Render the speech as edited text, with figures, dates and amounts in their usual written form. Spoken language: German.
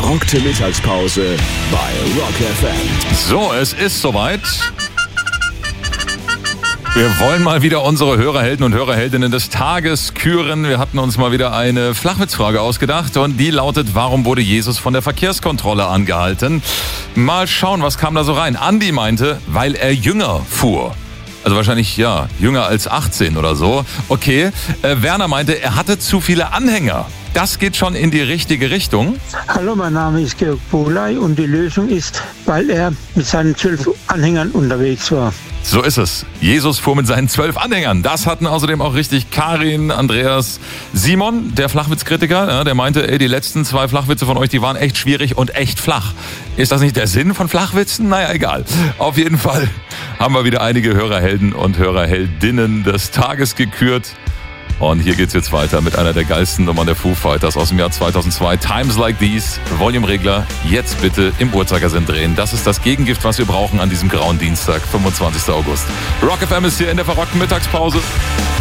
Verrückte Mittagspause bei Rock FM. So, es ist soweit. Wir wollen mal wieder unsere Hörerhelden und Hörerheldinnen des Tages küren. Wir hatten uns mal wieder eine Flachwitzfrage ausgedacht und die lautet: Warum wurde Jesus von der Verkehrskontrolle angehalten? Mal schauen, was kam da so rein. Andi meinte, weil er jünger fuhr. Also wahrscheinlich, ja, jünger als 18 oder so. Okay, Werner meinte, er hatte zu viele Anhänger. Das geht schon in die richtige Richtung. Hallo, mein Name ist Georg Boley und die Lösung ist, weil er mit seinen 12 Anhängern unterwegs war. So ist es. Jesus fuhr mit seinen 12 Anhängern. Das hatten außerdem auch richtig Karin, Andreas, Simon, der Flachwitzkritiker. Ja, der meinte, die letzten 2 Flachwitze von euch, die waren echt schwierig und echt flach. Ist das nicht der Sinn von Flachwitzen? Naja, egal. Auf jeden Fall haben wir wieder einige Hörerhelden und Hörerheldinnen des Tages gekürt. Und hier geht's jetzt weiter mit einer der geilsten Nummern der Foo Fighters aus dem Jahr 2002. Times Like These, Volumeregler, jetzt bitte im Uhrzeigersinn drehen. Das ist das Gegengift, was wir brauchen an diesem grauen Dienstag, 25. August. Rock FM ist hier in der verrockten Mittagspause.